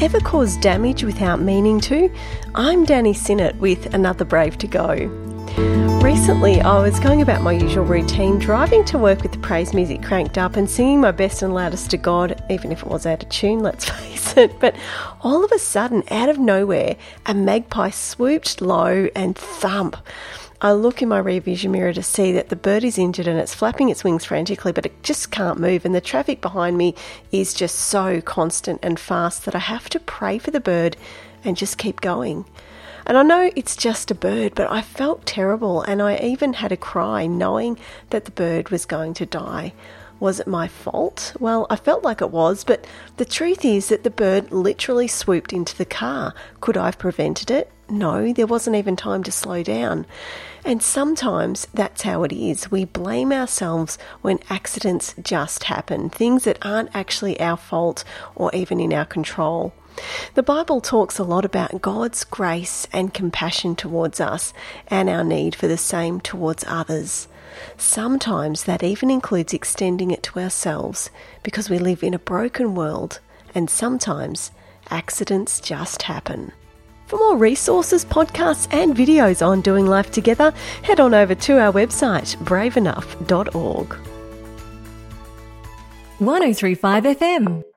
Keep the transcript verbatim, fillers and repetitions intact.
Ever cause damage without meaning to? I'm Danny Sinnott with another Brave to Go. Recently, I was going about my usual routine, driving to work with the praise music cranked up and singing my best and loudest to God, even if it was out of tune, let's face it. But all of a sudden, out of nowhere, a magpie swooped low and thump. I look in my rear vision mirror to see that the bird is injured and it's flapping its wings frantically, but it just can't move. And the traffic behind me is just so constant and fast that I have to pray for the bird and just keep going. And I know it's just a bird, but I felt terrible, and I even had a cry knowing that the bird was going to die. Was it my fault? Well, I felt like it was, but the truth is that the bird literally swooped into the car. Could I have prevented it? No, there wasn't even time to slow down. And sometimes that's how it is. We blame ourselves when accidents just happen, things that aren't actually our fault or even in our control. The Bible talks a lot about God's grace and compassion towards us and our need for the same towards others. Sometimes that even includes extending it to ourselves because we live in a broken world and sometimes accidents just happen. For more resources, podcasts and videos on doing life together, head on over to our website, brave enough dot org. one oh three point five F M